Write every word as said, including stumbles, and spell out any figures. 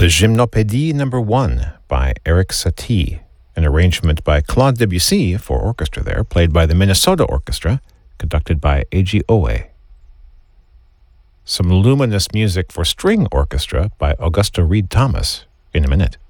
Gymnopédie Number One by Eric Satie, an arrangement by Claude Debussy for orchestra there, played by the Minnesota Orchestra, conducted by Eiji Oe. Some luminous music for string orchestra by Augusta Reed Thomas in a minute.